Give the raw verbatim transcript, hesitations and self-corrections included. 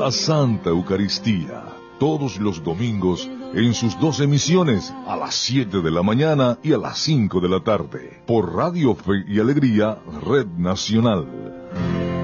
la Santa Eucaristía, todos los domingos en sus dos emisiones, a las siete de la mañana y a las cinco de la tarde, por Radio Fe y Alegría, Red Nacional.